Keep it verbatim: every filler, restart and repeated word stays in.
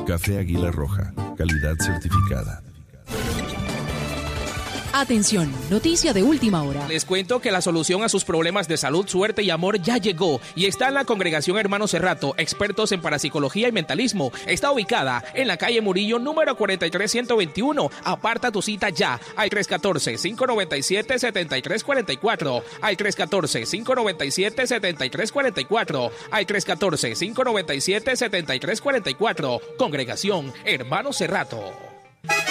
Café Águila Roja, calidad certificada. Atención, noticia de última hora. Les cuento que la solución a sus problemas de salud, suerte y amor ya llegó y está en la Congregación Hermano Cerrato, expertos en parapsicología y mentalismo. Está ubicada en la calle Murillo, número cuarenta y tres ciento veintiuno. Aparta tu cita ya al tres uno cuatro, cinco nueve siete, siete tres cuatro cuatro, al tres uno cuatro, cinco nueve siete, siete tres cuatro cuatro, al tres uno cuatro, cinco nueve siete, siete tres cuatro cuatro. Congregación Hermano Cerrato.